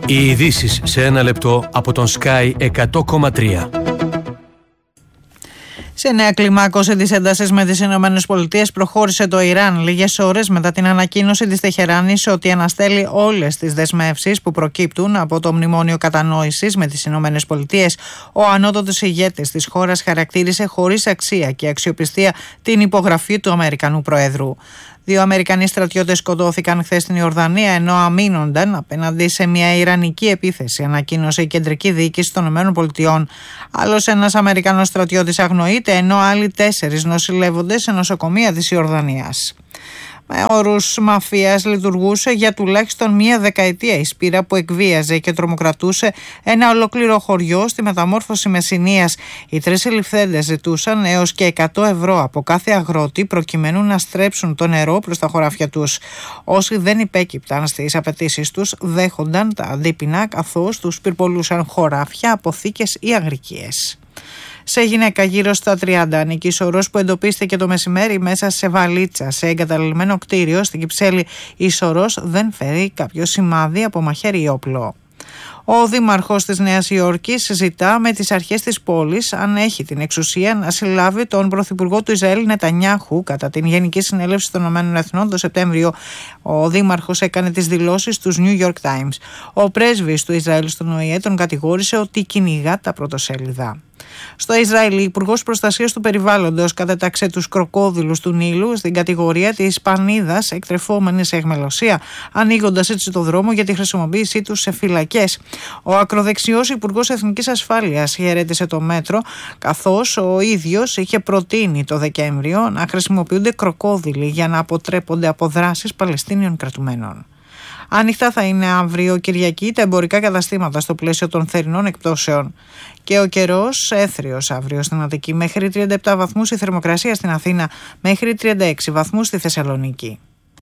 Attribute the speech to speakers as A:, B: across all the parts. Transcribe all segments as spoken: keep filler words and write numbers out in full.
A: Οι ειδήσεις σε ένα λεπτό από τον Sky εκατό κόμμα τρία.
B: Σε νέα κλιμάκωση της έντασης με τις Ηνωμένες Πολιτείες προχώρησε το Ιράν λίγες ώρες μετά την ανακοίνωση της Τεχεράνης ότι αναστέλει όλες τις δεσμεύσεις που προκύπτουν από το Μνημόνιο Κατανόησης με τις Ηνωμένες Πολιτείες. Ο ανώτατος ηγέτης της χώρας χαρακτήρισε χωρίς αξία και αξιοπιστία την υπογραφή του Αμερικανού Προέδρου. Δύο Αμερικανοί στρατιώτες σκοτώθηκαν χθες στην Ιορδανία ενώ αμήνονταν απέναντι σε μια ιρανική επίθεση, ανακοίνωσε η κεντρική διοίκηση των ΗΠΑ. Άλλος ένας Αμερικανός στρατιώτης αγνοείται ενώ άλλοι τέσσερις νοσηλεύονται σε νοσοκομεία της Ιορδανίας. Με όρους μαφίας λειτουργούσε για τουλάχιστον μία δεκαετία η σπήρα που εκβίαζε και τρομοκρατούσε ένα ολόκληρο χωριό στη μεταμόρφωση Μεσσηνίας. Οι τρεις συλληφθέντες ζητούσαν έως και εκατό ευρώ από κάθε αγρότη προκειμένου να στρέψουν το νερό προς τα χωράφια τους. Όσοι δεν υπέκυπταν στις απαιτήσεις τους δέχονταν τα αντίπεινα καθώς τους πυρπολούσαν χωράφια, αποθήκες ή αγρικίες. Σε γυναίκα γύρω στα τριάντα ανήκει σωρός που εντοπίστηκε το μεσημέρι μέσα σε βαλίτσα σε εγκαταλελειμμένο κτίριο στην Κυψέλη. Η σωρός δεν φέρει κάποιο σημάδι από μαχαίρι ή όπλο. Ο δήμαρχος της Νέας Υόρκης ζητά με τις αρχές της πόλης, αν έχει την εξουσία, να συλλάβει τον πρωθυπουργό του Ισραήλ Νετανιάχου κατά την Γενική Συνέλευση των Ηνωμένων Εθνών το Σεπτέμβριο. Ο δήμαρχος έκανε τις δηλώσεις στους New York Times. Ο πρέσβης του Ισραήλ στον Ο Ε Ε τον κατηγόρησε ότι κυνηγά τα πρωτοσέλιδα. Στο Ισραήλ, η Υπουργός Προστασίας του Περιβάλλοντος κατέταξε τους κροκόδιλους του Νείλου στην κατηγορία της πανίδας εκτρεφόμενης σε αιχμελωσία, ανοίγοντας έτσι το δρόμο για τη χρησιμοποίησή τους σε φυλακές. Ο ακροδεξιός Υπουργός Εθνικής Ασφάλειας χαιρέτησε το μέτρο, καθώς ο ίδιος είχε προτείνει το Δεκέμβριο να χρησιμοποιούνται κροκόδιλοι για να αποτρέπονται από δράσεις Παλαιστίνιων κρατουμένων. Ανοιχτά θα είναι αύριο Κυριακή τα εμπορικά καταστήματα στο πλαίσιο των θερινών εκπτώσεων. Και ο καιρός έθριος αύριο στην Αττική, μέχρι τριάντα επτά βαθμούς η θερμοκρασία στην Αθήνα, μέχρι τριάντα έξι βαθμούς στη Θεσσαλονίκη.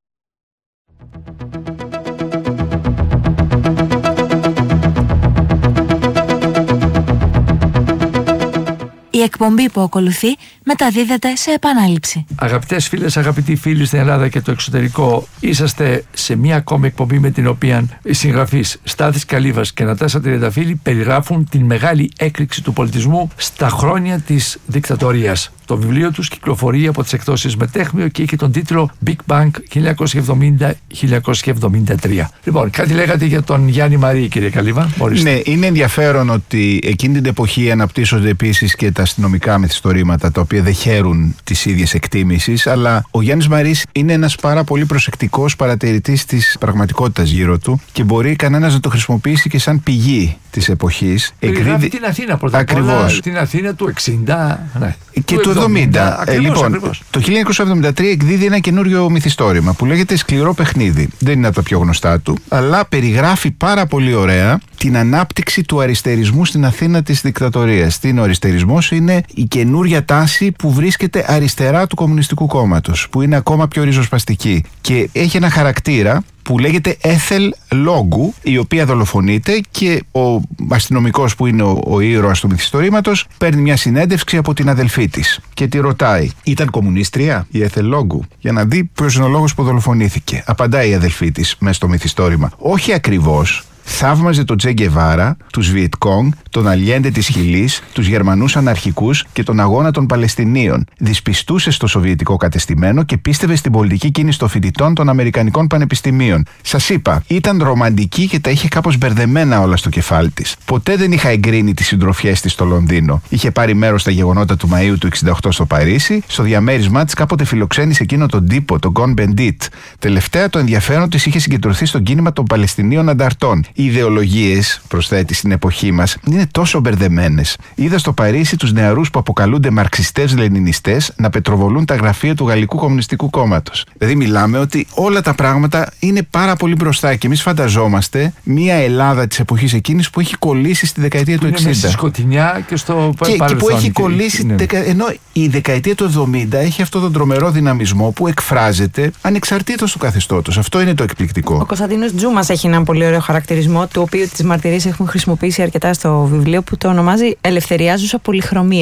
C: Η εκπομπή που ακολουθεί μεταδίδεται σε επανάληψη.
D: Αγαπητές φίλες, αγαπητοί φίλοι στην Ελλάδα και το εξωτερικό, είσαστε σε μια ακόμη εκπομπή με την οποία οι συγγραφείς Στάθης Καλύβας και Νατάσα Τριανταφύλλη περιγράφουν την μεγάλη έκρηξη του πολιτισμού στα χρόνια της δικτατορίας. Το βιβλίο τους κυκλοφορεί από τις εκδόσεις Μετέχμιο και είχε τον τίτλο Big Bang χίλια εννιακόσια εβδομήντα με χίλια εννιακόσια εβδομήντα τρία. Λοιπόν, κάτι λέγατε για τον Γιάννη Μαρή, κύριε Καλύβα. Ορίστε.
E: Ναι, είναι ενδιαφέρον ότι εκείνη την εποχή αναπτύσσονται επίσης και τα αστυνομικά μυθιστορήματα, τα οποία δεν χαίρουν της ίδιας εκτίμησης, αλλά ο Γιάννης Μαρής είναι ένας πάρα πολύ προσεκτικός παρατηρητής της πραγματικότητας γύρω του και μπορεί κανένας να το χρησιμοποιήσει και σαν πηγή της εποχής.
D: Περιγράφει την Αθήνα πρώτα απ' όλα, την Αθήνα του εξήντα, ναι.
E: Και του εβδομήντα.
D: Ακριβώς,
E: λοιπόν,
D: ακριβώς.
E: το χίλια εννιακόσια εβδομήντα τρία εκδίδει ένα καινούριο μυθιστόρημα που λέγεται Σκληρό Παιχνίδι. Δεν είναι από τα πιο γνωστά του, αλλά περιγράφει πάρα πολύ ωραία την ανάπτυξη του αριστερισμού στην Αθήνα της δικτατορίας. Τι είναι ο αριστερισμός? Είναι η καινούρια τάση που βρίσκεται αριστερά του Κομμουνιστικού Κόμματος, που είναι ακόμα πιο ριζοσπαστική. Και έχει ένα χαρακτήρα που λέγεται Έθελ Λόγκου, η οποία δολοφονείται και ο αστυνομικός που είναι ο, ο ήρωας του μυθιστορήματος παίρνει μια συνέντευξη από την αδελφή της και τη ρωτάει: ήταν κομμουνίστρια η Έθελ Λόγκου? Για να δει ποιος είναι ο λόγος που δολοφονήθηκε. Απαντάει η αδελφή της μέσα στο μυθιστόρημα: όχι ακριβώς. Θαύμαζε τον Τσε Γκεβάρα, τους Βιετκόνγκ, τον Αλιέντε της Χιλής, τους Γερμανούς αναρχικούς και τον αγώνα των Παλαιστινίων. Δυσπιστούσε στο σοβιετικό κατεστημένο και πίστευε στην πολιτική κίνηση των φοιτητών των Αμερικανικών πανεπιστημίων. Σας είπα, ήταν ρομαντική και τα είχε κάπως μπερδεμένα όλα στο κεφάλι της. Ποτέ δεν είχα εγκρίνει τις συντροφιές της στο Λονδίνο. Είχε πάρει μέρος στα γεγονότα του Μαΐου του εξήντα οκτώ στο Παρίσι. Στο διαμέρισμά της κάποτε φιλοξένησε εκείνο τον τύπο, τον Γκον Μπεντίτ. Τελευταία το ενδιαφέρον της είχε συγκεντρωθεί στο κίνημα των Παλαιστινίων ανταρτών. Οι ιδεολογίες, προσθέτει, στην εποχή μας είναι τόσο μπερδεμένες. Είδα στο Παρίσι τους νεαρούς που αποκαλούνται μαρξιστές-λενινιστές να πετροβολούν τα γραφεία του Γαλλικού Κομμουνιστικού Κόμματος. Δηλαδή, μιλάμε ότι όλα τα πράγματα είναι πάρα πολύ μπροστά και εμείς φανταζόμαστε μια Ελλάδα της εποχής εκείνης που έχει κολλήσει στη δεκαετία του εξήντα.
D: Στη σκοτεινιά και στο
E: και,
D: παρελθόν.
E: Και που έχει κολλήσει. Ναι. Δεκα... Ενώ η δεκαετία του εβδομήντα έχει αυτόν τον τρομερό δυναμισμό που εκφράζεται ανεξαρτήτως του καθεστώτος. Αυτό είναι το εκπληκτικό.
F: Ο Κωνσταντίνος Τζούμας έχει έναν πολύ ωραίο χαρακτηρισμό, το οποίο τις μαρτυρίες έχουν χρησιμοποιήσει αρκετά στο βιβλίο, που το ονομάζει ελευθεριάζουσα πολυχρωμία. Που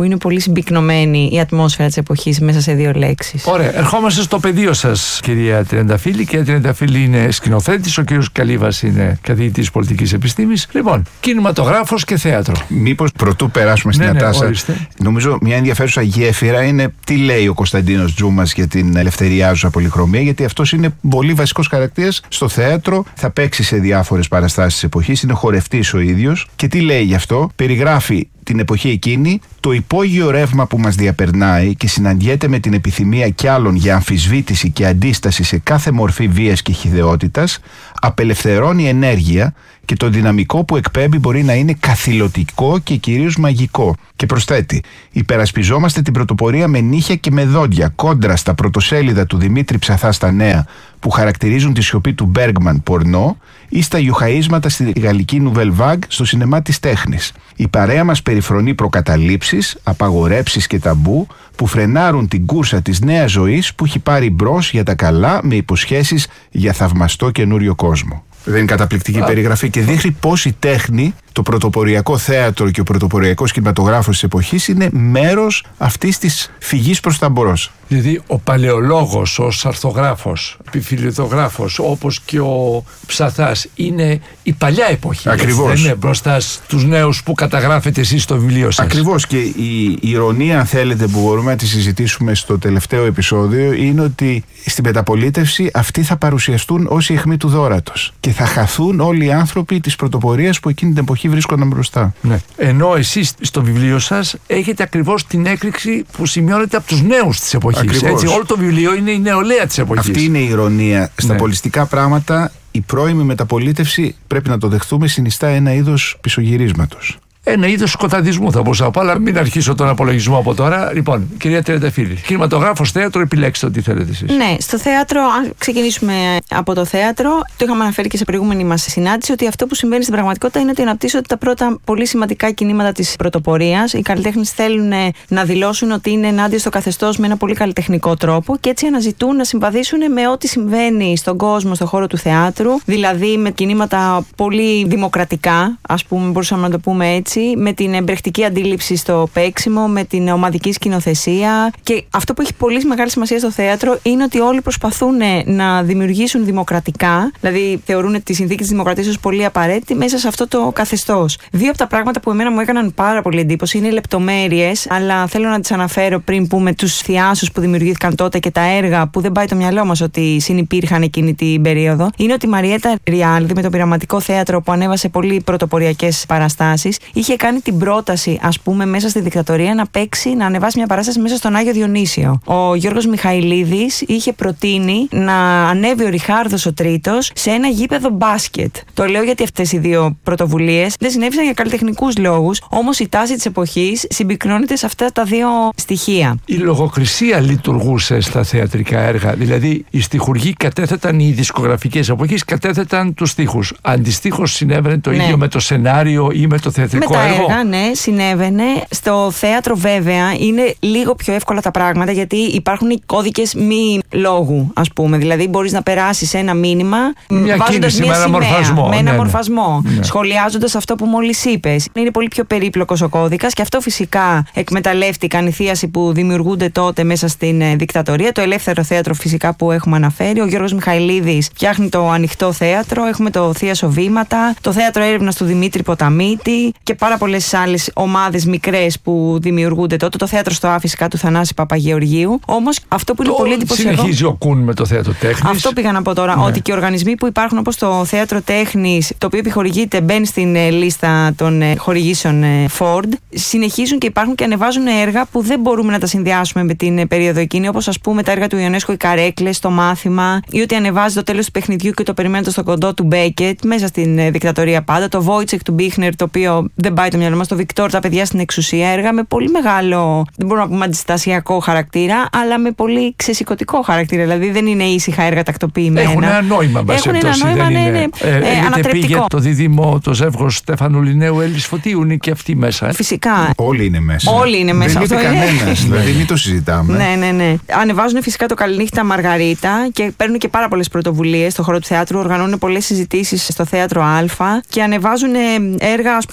F: που είναι πολύ συμπυκνωμένη η ατμόσφαιρα της εποχής μέσα σε δύο λέξεις.
D: Ωραία. Ερχόμαστε στο πεδίο σας, κυρία Τριανταφύλλη. Κυρία Τριανταφύλλη είναι σκηνοθέτης, ο κύριος Καλύβας είναι καθηγητής πολιτικής επιστήμης. Λοιπόν, κινηματογράφος και θέατρο.
E: Μήπως πρωτού περάσουμε στην
D: ναι,
E: Νατάσα,
D: ναι,
E: νομίζω μια ενδιαφέρουσα γέφυρα είναι τι λέει ο Κωνσταντίνος Τζούμας για την ελευθεριάζουσα πολυχρωμία, γιατί αυτός είναι πολύ βασικός χαρακτήρας στο θέατρο. Θα παίξει σε διάφορες παραστάσεις της εποχής, είναι χορευτής ο ίδιος. Και τι λέει γι' αυτό? Περιγράφει την εποχή εκείνη, το υπόγειο ρεύμα που μας διαπερνάει και συναντιέται με την επιθυμία κι άλλων για αμφισβήτηση και αντίσταση σε κάθε μορφή βίας και χυδαιότητας, απελευθερώνει ενέργεια και το δυναμικό που εκπέμπει μπορεί να είναι καθηλωτικό και κυρίως μαγικό. Και προσθέτει, υπερασπιζόμαστε την πρωτοπορία με νύχια και με δόντια, κόντρα στα πρωτοσέλιδα του Δημήτρη Ψαθά στα Νέα που χαρακτηρίζουν τη σιωπή του Μπέργκμαν πορνό ή στα ιουχαΐσματα στη γαλλική Nouvelle Vague στο σινεμά της τέχνης. Η παρέα μας περιφρονεί προκαταλήψεις, απαγορέψεις και ταμπού που φρενάρουν την κούρσα της νέας ζωής που έχει πάρει μπρος για τα καλά με υποσχέσεις για θαυμαστό καινούριο κόσμο. Δεν είναι καταπληκτική Α. περιγραφή και δείχνει πώς η τέχνη, το πρωτοποριακό θέατρο και ο πρωτοποριακός κινηματογράφος της εποχής είναι μέρος αυτής της φυγής προς τα μπρος.
D: Δηλαδή ο παλαιολόγος, ο σαρθογράφος, επιφυλιθογράφος, όπως και ο Ψαθάς είναι η παλιά εποχή.
E: Ακριβώς.
D: Δεν είναι μπροστά στους νέους που καταγράφετε εσείς στο βιβλίο σας.
E: Ακριβώς, και η ηρωνία, αν θέλετε, που μπορούμε να τη συζητήσουμε στο τελευταίο επεισόδιο είναι ότι στην μεταπολίτευση αυτοί θα παρουσιαστούν ως η αιχμή του δώρατος και θα χαθούν όλοι οι άνθρωποι της πρωτοπορίας που εκείνη την εποχή βρίσκονταν μπροστά.
D: Ναι. Ενώ εσείς στο βιβλίο σας έχετε ακριβώς την έκρηξη που σημειώνεται από τους νέους της εποχής. Έτσι, όλο το βιβλίο είναι η νεολαία της εποχής.
E: Αυτή είναι η ηρωνία. Στα
D: ναι. πολιτιστικά
E: πράγματα η πρώιμη μεταπολίτευση, πρέπει να το δεχτούμε, συνιστά ένα είδος πισωγυρίσματος.
D: Ένα είδος σκοταδισμού θα μπορούσα να πω, αλλά μην αρχίσω τον απολογισμό από τώρα. Λοιπόν, κυρία Τριανταφύλλη, κινηματογράφος, θέατρο, επιλέξτε ό,τι θέλετε εσείς.
F: Ναι, στο θέατρο, αν ξεκινήσουμε από το θέατρο, το είχαμε αναφέρει και σε προηγούμενη μας συνάντηση, ότι αυτό που συμβαίνει στην πραγματικότητα είναι ότι αναπτύσσονται τα πρώτα πολύ σημαντικά κινήματα της πρωτοπορίας. Οι καλλιτέχνες θέλουν να δηλώσουν ότι είναι ενάντια στο καθεστώς με ένα πολύ καλλιτεχνικό τρόπο και έτσι αναζητούν να συμβαδίσουν με ό,τι συμβαίνει στον κόσμο, στον χώρο του θεάτρου, δηλαδή με κινήματα πολύ δημοκρατικά, ας πούμε, μπορούσαμε να το πούμε έτσι. Με την εμπρεχτική αντίληψη στο παίξιμο, με την ομαδική σκηνοθεσία. Και αυτό που έχει πολύ μεγάλη σημασία στο θέατρο είναι ότι όλοι προσπαθούν να δημιουργήσουν δημοκρατικά, δηλαδή θεωρούν τη συνθήκη της δημοκρατίας ως πολύ απαραίτητη μέσα σε αυτό το καθεστώς. Δύο από τα πράγματα που εμένα μου έκαναν πάρα πολύ εντύπωση είναι οι λεπτομέρειες, αλλά θέλω να τις αναφέρω πριν πούμε τους θειάσους που δημιουργήθηκαν τότε και τα έργα που δεν πάει το μυαλό μας ότι συνυπήρχαν εκείνη την περίοδο. Είναι ότι η Μαριέτα Ριάλδη με το Πειραματικό Θέατρο που ανέβασε πολύ πρωτοποριακές παραστάσεις είχε κάνει την πρόταση, ας πούμε, μέσα στη δικτατορία να παίξει, να ανεβάσει μια παράσταση μέσα στον Άγιο Διονύσιο. Ο Γιώργος Μιχαηλίδης είχε προτείνει να ανέβει ο Ριχάρδος ο Τρίτος σε ένα γήπεδο μπάσκετ. Το λέω γιατί αυτές οι δύο πρωτοβουλίες δεν συνέβησαν για καλλιτεχνικούς λόγους, όμως η τάση της εποχής συμπυκνώνεται σε αυτά τα δύο στοιχεία.
D: Η λογοκρισία λειτουργούσε στα θεατρικά έργα, δηλαδή οι στιχουργοί κατέθεταν, οι δισκογραφικές εποχές κατέθεταν τους στίχους. Αντιστοίχως συνέβαινε το ναι. ίδιο με το σενάριο ή με το θεατρικό
F: με τα
D: έργο.
F: Έργα, ναι, συνέβαινε. Στο θέατρο βέβαια είναι λίγο πιο εύκολα τα πράγματα γιατί υπάρχουν οι κώδικες μη λόγου, ας πούμε. Δηλαδή μπορείς να περάσεις ένα μήνυμα βάζοντας μια
D: με ένα
F: σημαία,
D: μορφασμό,
F: με ένα
D: ναι, ναι.
F: μορφασμό,
D: ναι.
F: σχολιάζοντας αυτό που μόλις είπες. Είναι πολύ πιο περίπλοκος ο κώδικας και αυτό φυσικά εκμεταλλεύτηκαν οι θίασοι που δημιουργούνται τότε μέσα στην ε, δικτατορία. Το ελεύθερο θέατρο φυσικά που έχουμε αναφέρει. Ο Γιώργος Μιχαηλίδης φτιάχνει το ανοιχτό θέατρο. Έχουμε το Θίασο Βήματα, το θέατρο έρευνας του Δημήτρη Ποταμίτη και πάρα πολλές άλλες ομάδες μικρές που δημιουργούνται τότε. Το θέατρο στο Α φυσικά του Θανάση Παπαγεωργίου. Όμως αυτό που είναι
D: το
F: πολύ εντυπωσιακό.
D: Συνεχίζει ο Κούν με το θέατρο τέχνης.
F: Αυτό πήγα να πω τώρα. Ναι. Ότι και οργανισμοί που υπάρχουν όπως το θέατρο τέχνης, το οποίο επιχορηγείται, μπαίνει στην ε, λίστα των ε, χορηγήσεων ε, Ford, συνεχίζουν και υπάρχουν και ανεβάζουν έργα που δεν μπορούμε να τα συνδυάσουμε με την ε, περίοδο εκείνη. Όπως ας πούμε τα έργα του Ιονέσκο, οι Καρέκλες, το Μάθημα, ή ότι ανεβάζει το τέλος του παιχνιδιού και το περιμένοντα στο κοντό του Μπέκετ, μέσα στην ε, δικτατορία πάντα. Το Βόιτσεκ του Μπίχνερ, το οποίο δεν πάει το μυαλό μας, το Βικτόρ, τα παιδιά στην εξουσία, έργα με πολύ μεγάλο, δεν μπορούμε να πούμε αντιστασιακό χαρακτήρα, αλλά με πολύ ξεσηκωτικό χαρακτήρα. Δηλαδή δεν είναι ήσυχα έργα τακτοποιημένα.
D: Έχουν ένα νόημα,
F: Έχουν ένα νόημα, ναι, ναι,
D: ε, ε, ανατρεπτικό. Το δίδυμο, το ζεύγος Στέφανου Λινέου, Έλλης Φωτίου είναι και αυτή μέσα. Ε.
F: Φυσικά.
E: Όλοι είναι μέσα.
F: Όλοι είναι μέσα.
E: Δεν είναι κανένας, δηλαδή μην το συζητάμε.
F: Ναι, ναι, ναι. Ανεβάζουν φυσικά το Καληνύχτα Μαργαρίτα και παίρνουν και πάρα πολλές πρωτοβουλίες στον χώρο του θεάτρου. Οργανώνουν πολλές συζητήσεις στο θέατρο Α και ανεβάζουν έργα, ας πούμε, ανεβάζουν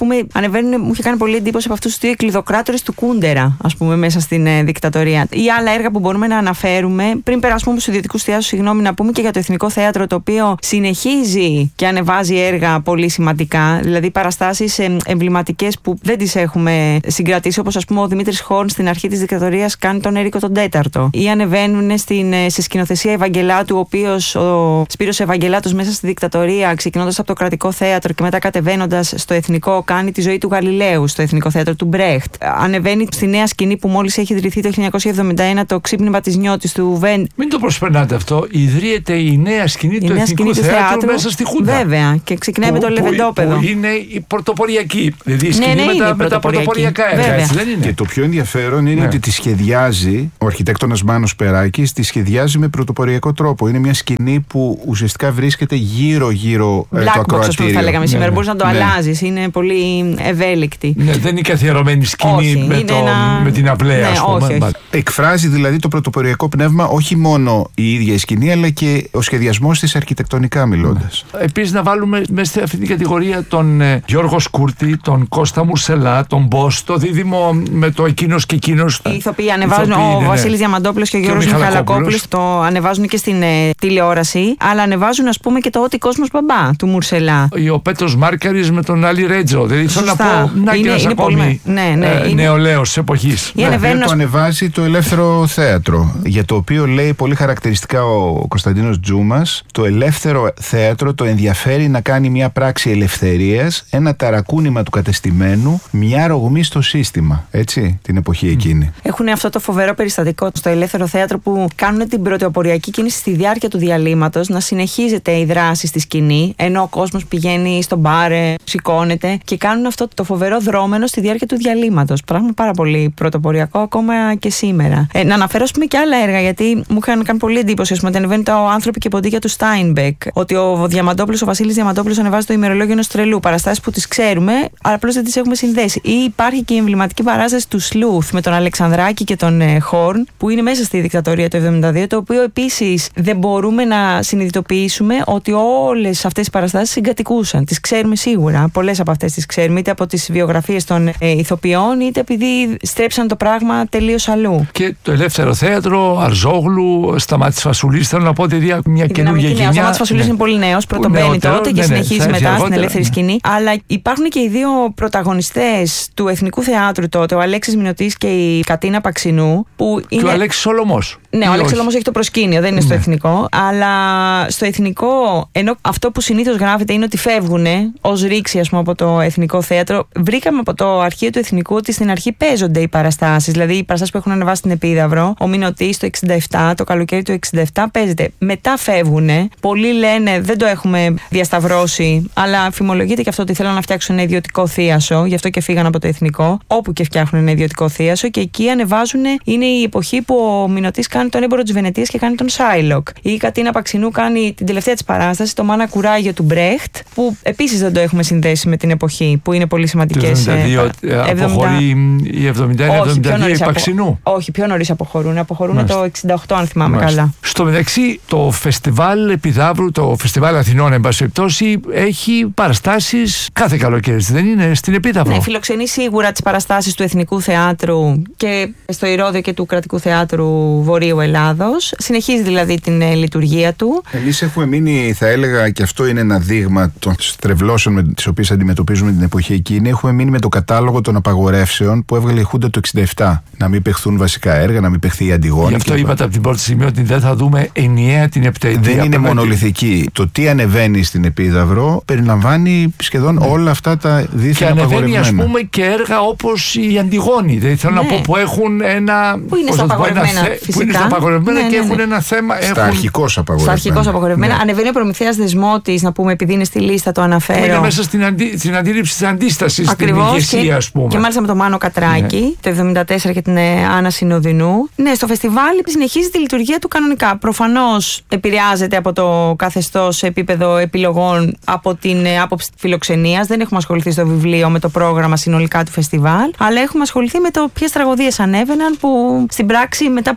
F: ανεβαίνουν, μου είχε κάνει πολύ εντύπωση από αυτούς τους δύο εκλειδοκράτορες του Κούντερα, ας πούμε, μέσα στην ε, δικτατορία. Ή άλλα έργα που μπορούμε να αναφέρουμε. Πριν περάσουμε στους ιδιωτικούς θεάτρους, συγγνώμη, να πούμε και για το Εθνικό Θέατρο, το οποίο συνεχίζει και ανεβάζει έργα πολύ σημαντικά. Δηλαδή παραστάσεις ε, εμβληματικές που δεν τις έχουμε συγκρατήσει, όπως ας πούμε ο Δημήτρης Χόρν στην αρχή της δικτατορίας κάνει τον Έρικο τον Τέταρτο. Ή ανεβαίνουν στην, σε σκηνοθεσία Ευαγγελάτου, ο οποίος ο Σπύρος Ευαγγελάτος μέσα στη δικτατορία, ξεκινώντας από το Κρατικό Θέατρο και μετά κατεβαίνοντας στο Εθνικό, κάνει τη ζωή του Γαλιλαίου στο Εθνικό Θέατρο του Μπρέχτ. Ανεβαίνει στη νέα σκηνή που μόλις έχει ιδρυθεί το χίλια εννιακόσια εβδομήντα ένα, το Ξύπνημα της Νιώτης του Βεν.
D: Μην το προσπερνάτε αυτό. Ιδρύεται η νέα σκηνή η του νέα Εθνικού σκηνή Θεάτρου, θεάτρου μέσα στη Χούντα.
F: Βέβαια, και ξεκινάει που, με το Λεβεντόπεδο.
D: Που είναι η πρωτοποριακή. Δηλαδή η σκηνή
F: ναι, ναι,
D: με, τα, με τα πρωτοποριακά έργα. Έτσι δεν είναι?
E: Και το πιο ενδιαφέρον είναι ναι. ότι τη σχεδιάζει ο αρχιτέκτονας Μάνος Περάκης, τη σχεδιάζει με πρωτοποριακό τρόπο. Είναι μια σκηνή που ουσιαστικά βρίσκεται γύρω-γύρω ε, το ακροατήριο. Black box, θα λέγαμε σήμερα. Ναι, μπορείς να το ναι. αλλάζεις. Είναι πολύ ευέλικτη.
D: Ναι, δεν είναι καθιερωμένη σκηνή όχι, με, το, ένα... με την αυλαία, ναι, ας πούμε.
F: Όχι, όχι.
E: Εκφράζει δηλαδή το πρωτοποριακό πνεύμα όχι μόνο η ίδια η σκηνή, αλλά και ο σχεδιασμός της αρχιτεκτονικά μιλώντας.
D: Ναι. Επίσης, να βάλουμε μέσα σε αυτή την κατηγορία τον ε, Γιώργο Σκούρτη, τον Κώστα Μουρσελά, τον Μπος, το δίδυμο με το εκείνος και εκείνος.
F: Οι ηθοποιοί ανεβάζουν, ο ναι, Βασίλης ναι. Διαμαντόπουλος και ο Γιώργος Μιχαλακόπουλος το ανεβάζουν και στην ε, τηλεόραση, αλλά ανεβάζουν ας πούμε και το Ό,τι κόσμος μπαμπά του Μουρσελά.
D: Ο Πέτρος Μάρκαρης με τον Άλλη Ρέτζο. Δηλαδή θέλω να πω, να και ένας ακόμη
F: πολύ... ναι, ναι,
D: ε,
F: είναι...
D: νεολαίος εποχής.
E: Ναι, ανεβαίνουν... Το ανεβάζει το Ελεύθερο Θέατρο, για το οποίο λέει πολύ χαρακτηριστικά ο Κωνσταντίνος Τζούμας, το Ελεύθερο Θέατρο το ενδιαφέρει να κάνει μια πράξη ελευθερίας, ένα ταρακούνημα του κατεστημένου, μια ρογμή στο σύστημα. Έτσι, την εποχή εκείνη.
F: Έχουν αυτό το φοβερό περιστατικό στο Ελεύθερο Θέατρο που κάνουν την πρωτοποριακή κίνηση στη διάρκεια του διαλύματος, να συνεχίζεται η δράση στη σκηνή, ενώ ο κόσμος πηγαίνει στο μπαρ, σηκώνεται και κάνουν αυτό το φοβερό δρόμενο στη διάρκεια του διαλύματος. Πράγμα πάρα πολύ πρωτοποριακό ακόμα και σήμερα. Ε, να αναφέρω, ας πούμε, και άλλα έργα, γιατί μου είχαν κάνει πολύ εντύπωση, ας πούμε, ότι ανεβαίνει το Άνθρωποι και ποντίκια του Στάινμπεκ. Ότι ο Διαμαντόπουλος, ο Βασίλης Διαμαντόπουλος ανεβάζει το ημερολόγιο ενός τρελού. Παραστάσεις που τις ξέρουμε, αλλά απλώς δεν τις έχουμε συνδέσει. Ή υπάρχει και η εμβληματική παράσταση του Σλούθ με τον Αλεξανδράκη και τον ε, Χόρν, που είναι μέσα στη δικτατορία του εβδομήντα δύο, το οποίο επίσης δεν μπορούμε να συνειδητοποιήσουμε ότι όλες αυτές οι παραστάσεις συγκατοικούσαν. Τις ξέρουμε σίγουρα. Πολλές από αυτές τις ξέρουμε, είτε από τις βιογραφίες των ε, ηθοποιών, είτε επειδή στρέψαν το πράγμα τελείως αλλού. Και
D: το Ελεύθερο Θέατρο, Αρζόγλου, Σταμάτης Φασουλής, θέλω να πω ότι μια καινούργια γενιά. Ο
F: Σταμάτης Φασουλής ναι. είναι πολύ νέος, πρωτομπαίνει τότε και ναι, συνεχίζει ναι, μετά στην ελεύθερη ναι. σκηνή. Αλλά υπάρχουν και οι δύο πρωταγωνιστές του Εθνικού Θεάτρου τότε, ο Αλέξης Μινωτής και η Κατίνα Παξινού. Που είναι...
D: Και ο Αλέξης Σολωμός.
F: Ναι, ο Αλέξης Σολωμός έχει το προσκήνιο, δεν είναι ναι. στο Εθνικό. Αλλά στο Εθνικό, ενώ αυτό που συνήθως γράφεται είναι ότι φεύγουν ως ρήξη, ας πούμε, από το Εθνικό Θέατρο, βρήκαμε από το αρχείο του Εθνικού ότι στην αρχή παίζονται οι παραστάσεις. Δηλαδή οι παραστάσεις που έχουν ανεβάσει στην Επίδαυρο, ο Μινωτής το εξήντα επτά, το καλοκαίρι του εξήντα επτά παίζεται. Μετά φεύγουν. Πολλοί λένε δεν το έχουμε διασταυρώσει, αλλά αφημολογείται και αυτό ότι θέλουν να φτιάξουν ένα ιδιωτικό θίασο, γι' αυτό και φύγαν από το Εθνικό, όπου και φτιάχνουν ένα ιδιωτικό θίασο, και εκεί ανεβάζουν, είναι η εποχή που ο Μινωτής κάνει τον Έμπορο της Βενετίας και κάνει τον Σάιλοκ. Η Κατίνα Παξινού κάνει την τελευταία της παράσταση, το Μάνα Κουράγιο του Μπρέχτ, που επίσης δεν το έχουμε συνδέσει με την εποχή, που είναι πολύ σημαντικές.
D: Το εβδομήντα δύο αποχωρεί η εβδομήντα ένα εβδομήντα δύο η Παξινού.
F: Όχι, πιο νωρίς αποχωρούν. Αποχωρούν Μάλιστα. το εξήντα οκτώ, αν θυμάμαι Μάλιστα. καλά.
D: Στο μεταξύ, το Φεστιβάλ Επιδαύρου, το Φεστιβάλ Αθηνών, εν πάση περιπτώσει, έχει παραστάσεις κάθε καλοκαίρι, δεν είναι, στην Επίδαυρο.
F: Ναι, φιλοξενεί σίγουρα τις παραστάσεις του Εθνικού Θεάτρου και στο Ηρώδειο και του Κρατικού Θεάτρου Βορείου Ελλάδος. Συνεχίζει δηλαδή την ε, λειτουργία του.
E: Εμείς έχουμε μείνει, θα έλεγα, και αυτό είναι ένα δείγμα των στρεβλώσεων με τις οποίες αντιμετωπίζουμε την εποχή εκείνη. Έχουμε μείνει με το κατάλογο των απαγορεύσεων που έβγαλε η Χούντα το εξήντα επτά. Να μην παιχθούν βασικά έργα, να μην παιχθεί η Αντιγόνη.
D: Γι' αυτό είπατε από την πρώτη στιγμή ότι δεν θα δούμε ενιαία την επταετία.
E: Δεν είναι μονολυθική. Το τι ανεβαίνει στην Επίδαυρο περιλαμβάνει σχεδόν ναι. όλα αυτά τα δίθεν απαγορευμένα.
D: Και ανεβαίνει, ας πούμε, και έργα όπως η Αντιγόνη. Δηλαδή θέλω ναι. να πω που έχουν ένα.
F: Που είναι στα απαγορευμένα.
D: Που είναι στα απαγορευμένα ναι, ναι, ναι. και έχουν ένα θέμα.
E: Στα
D: έχουν...
E: αρχικώς απαγορευμένα.
F: Στα αρχικώς απαγορευμένα. Ναι. Ανεβαίνει ο Προμηθέας Δεσμότης, να πούμε, επειδή είναι στη λίστα, το αναφέρω.
D: Είναι μέσα στην, αντί... στην αντίληψη της αντίστασης, στην ηγεσία, ας πούμε.
F: Και μάλιστα με τον Μάνο Κατράκη, ναι. το εβδομήντα τέσσερα και την Άννα Συνοδεινού. Ναι, στο φεστιβάλ συνεχίζει τη λειτουργία του κανονικά. Προφανώς επηρεάζεται από το καθεστώς σε επίπεδο επιλογών από την άποψη φιλοξενίας. Δεν έχουμε ασχοληθεί στο βιβλίο με το πρόγραμμα συνολικά του φεστιβάλ, αλλά έχουμε ασχοληθεί με το ποιες τραγωδίες ανέβαιναν, που στην πράξη μετά από λίγο ανέβαιναν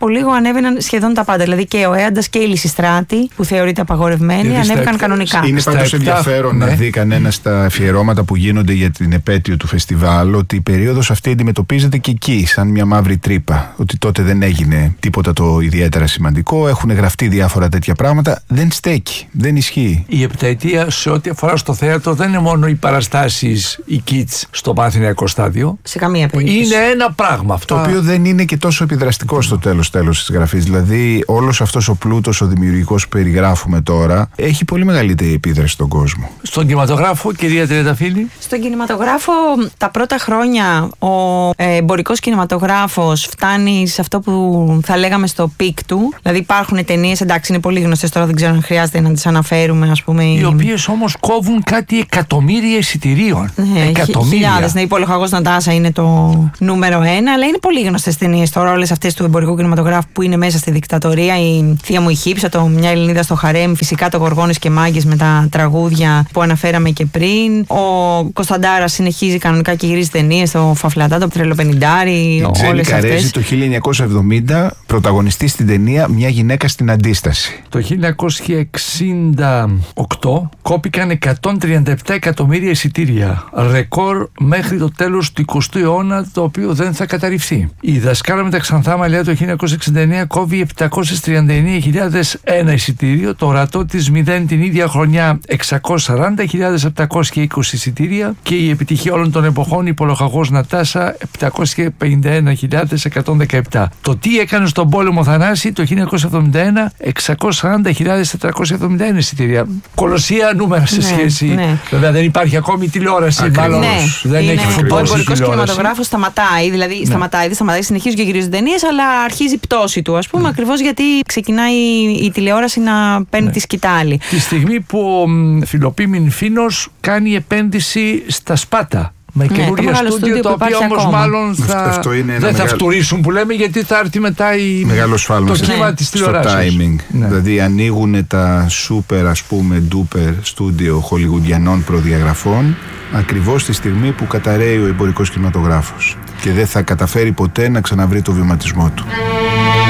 F: ανέβαιναν σχεδόν τα πάντα. Δηλαδή και ο Έαντας και η Λυσιστράτη, που θεωρείται απαγορευμένη, δηλαδή ανέβηκαν κανονικά.
E: Είναι πάντως ενδιαφέρον ναι. να δει κανένα στα αφιερώματα που γίνονται για την επέτειο του φεστιβάλ ότι η περίοδος αυτή αντιμετωπίζεται και εκεί, σαν μια μαύρη τρύπα. Ότι τότε δεν έγινε τίποτα το ιδιαίτερα σημαντικό, έχουν γραφτεί διάφορα τέτοια πράγματα. Δεν στέκει, δεν ισχύει.
D: Η επταετία σε ό,τι αφορά στο θέατρο δεν είναι μόνο οι παραστάσεις, οι kits στο Παναθηναϊκό στάδιο.
F: Σε καμία περίπτωση.
D: Είναι ένα πράγμα αυτό.
E: Το οποίο δεν είναι και τόσο επιδραστικό στο τέλος τέλος της γραφής. Δηλαδή, όλος αυτός ο πλούτος, ο δημιουργικός που περιγράφουμε τώρα, έχει πολύ μεγαλύτερη επίδραση στον κόσμο.
D: Στον κινηματογράφο, κυρία Τριανταφύλλη.
F: Στον κινηματογράφο, τα πρώτα χρόνια, ο ε, εμπορικός κινηματογράφος φτάνει σε αυτό που θα λέγαμε στο πικ του. Δηλαδή, υπάρχουν ταινίες, εντάξει, είναι πολύ γνωστές τώρα, δεν ξέρω αν χρειάζεται να τις αναφέρουμε, ας πούμε.
D: Οι οποίες όμως κόβουν κάτι εκατομμύρια εισιτηρίων.
F: Ναι,
D: εκατομμύρια.
F: Χιλιάδες. Ναι, η Πολοχαγός Νατάσα είναι το νούμερο ένα, αλλά είναι πολύ γνωστές ταινίες τώρα, όλες αυτές του εμπορικού κινηματογράφου που είναι μέσα στη δικτατορία. Η Θεία μου η Χύψα, το Μια Ελληνίδα στο Χαρέμ, φυσικά το Γοργόνες και Μάγκες με τα τραγούδια που αναφέραμε και πριν. Ο Κωνσταντάρας συνεχίζει κανονικά και γυρίζει ταινίες, το Φαφλατά, το Τρελοπενιντάρι, όλες αυτές.
E: Το χίλια εννιακόσια εβδομήντα πρωταγωνιστεί στην ταινία Μια γυναίκα στην αντίσταση.
D: Το χίλια εννιακόσια εξήντα οκτώ κόπηκαν εκατόν τριάντα επτά εκατομμύρια εισιτήρια. Ρεκόρ μέχρι το τέλος του εικοστού αιώνα, το οποίο δεν θα καταρριφθεί. Η Δασκάλα με τα Ξανθά Μαλλιά το χίλια εννιακόσια εξήντα εννέα κόβει επτακόσιες τριάντα εννέα χιλιάδες ένα εισιτήριο. Το Ορατό της Μηδέν την ίδια χρονιά εξακόσιες σαράντα χιλιάδες επτακόσια είκοσι εισιτήρια. Και η επιτυχία όλων των εποχών, η Πολοχαγός Νατάσα, επτακόσιες πενήντα ένα χιλιάδες εκατόν δεκαεπτά. Το τι έκανε στον πόλεμο Θανάση το χίλια εννιακόσια εβδομήντα ένα, εξακόσιες σαράντα χιλιάδες τετρακόσια εβδομήντα ένα εισιτήρια. Κολοσσία νούμερα σε
F: ναι,
D: σχέση.
F: Ναι.
D: Βέβαια δεν υπάρχει ακόμη τηλεόραση. Μάλλον
F: ναι,
D: δεν
F: είναι,
D: έχει
F: ο εμπορικός
D: κινηματογράφος
F: σταματάει. Δηλαδή ναι. σταματάει, δεν σταματάει, συνεχίζουν και γυρίζουν ταινίες, αλλά αρχίζει η πτώση του, ας πούμε, ναι. ακριβώς γιατί ξεκινάει η τηλεόραση να παίρνει ναι. τη σκητάλη.
D: Τη στιγμή που ο Φιλοπίμην Φίνος κάνει επένδυση στα Σπάτα. Με ναι, καινούργια στούντιο, τα οποία όμως μάλλον θα, δεν μεγάλο... θα φτουρήσουν που λέμε, γιατί θα έρθει μετά η...
E: μεγάλο σφάλμα
D: το κύμα ναι. της τηλεοράσης.
E: Στο timing. Ναι. Δηλαδή ανοίγουν τα super, ας πούμε, ντούπερ στούντιο χολιγουντιανών προδιαγραφών ακριβώς τη στιγμή που καταραίει ο εμπορικός κινηματογράφος και δεν θα καταφέρει ποτέ να ξαναβρει το βιωματισμό του.